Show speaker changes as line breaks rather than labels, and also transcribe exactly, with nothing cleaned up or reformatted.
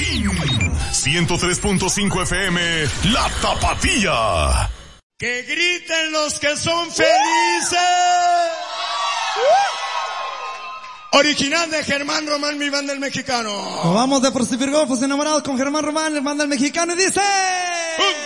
Machín. ciento tres punto cinco F M, La Tapatía.
¡Que griten los que son felices! Original de Germán Román, mi banda el mexicano.
Nos vamos de Por si Virgo, pues enamorados con Germán Román, el banda el mexicano, y dice...